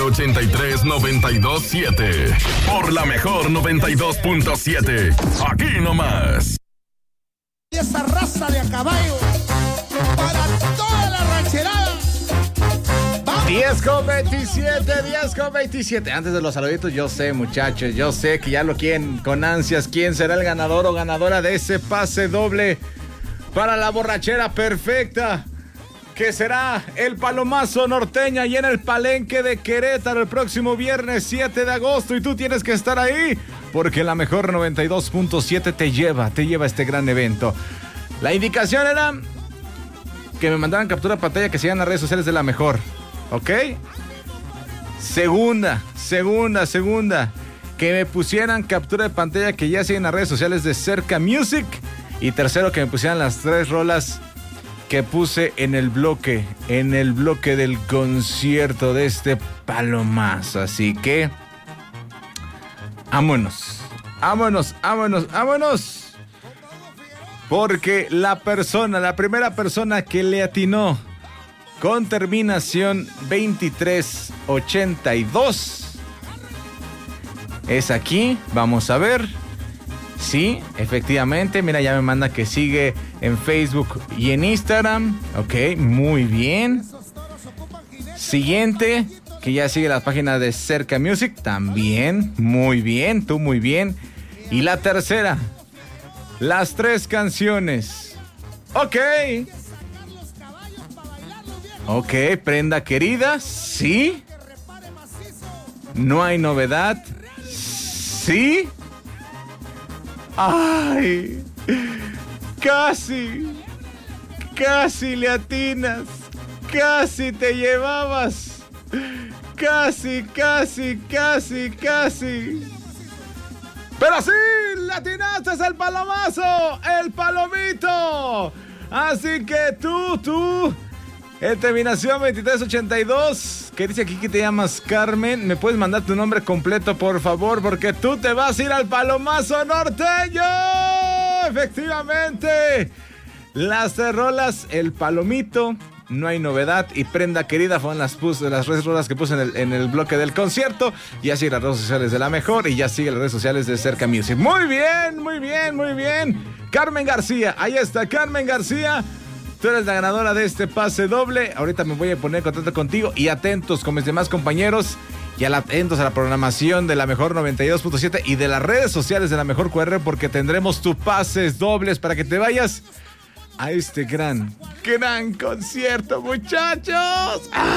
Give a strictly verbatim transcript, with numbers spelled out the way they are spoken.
ochenta y tres noventa y dos siete. Por la mejor noventa y dos punto siete. Aquí nomás. Y esa raza de a caballo para toda la rancherada. diez con veintisiete, diez con veintisiete. Antes de los saluditos, yo sé, muchachos, yo sé que ya lo quieren con ansias. ¿Quién será el ganador o ganadora de ese pase doble para la borrachera perfecta? Que será el Palomazo Norteña y en el Palenque de Querétaro el próximo viernes siete de agosto. Y tú tienes que estar ahí porque la mejor noventa y dos punto siete te lleva, te lleva a este gran evento. La indicación era que me mandaran captura de pantalla, que sigan las redes sociales de la mejor. ¿Ok? Segunda, segunda, segunda. Que me pusieran captura de pantalla que ya siguen las redes sociales de Cerca Music. Y tercero, que me pusieran las tres rolas que puse en el bloque, en el bloque del concierto de este Palomazo. Así que, vámonos, vámonos, vámonos, vámonos. Porque la persona, la primera persona que le atinó con terminación veintitrés ochenta y dos es aquí. Vamos a ver. Sí, efectivamente. Mira, ya me manda que sigue en Facebook y en Instagram. Ok, muy bien. Siguiente, que ya sigue la página de Cerca Music. También, muy bien, tú muy bien. Y la tercera, las tres canciones. Ok. Ok, prenda querida, sí. No hay novedad, sí. Ay, casi, casi le atinas, casi te llevabas, casi, casi, casi, casi. Pero sí, le atinaste, es el Palomazo, el Palomito. Así que tú, tú... En terminación veintitrés ochenta y dos, que dice aquí que te llamas Carmen. ¿Me puedes mandar tu nombre completo, por favor? Porque tú te vas a ir al Palomazo Norteño. Efectivamente. Las tres rolas, el Palomito, No hay novedad y Prenda Querida fueron las, puse, las tres rolas que puse en el, en el bloque del concierto. Ya sigue las redes sociales de La Mejor y ya sigue las redes sociales de Cerca Music. Muy bien, muy bien, muy bien. Carmen García, ahí está Carmen García. Tú eres la ganadora de este pase doble. Ahorita me voy a poner en contacto contigo y atentos con mis demás compañeros y atentos a la programación de La Mejor noventa y dos punto siete y de las redes sociales de La Mejor Q R, porque tendremos tus pases dobles para que te vayas a este gran, gran concierto, muchachos. ¡Ah!